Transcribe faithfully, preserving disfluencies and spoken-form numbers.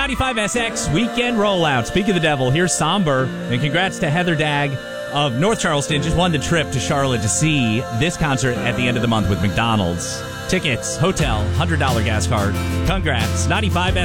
ninety-five S X weekend rollout. Speak of the devil, here's Somber. And congrats to Heather Dagg of North Charleston. Just won the trip to Charlotte to see this concert at the end of the month with McDonald's. Tickets, hotel, one hundred dollars gas card. Congrats. ninety-five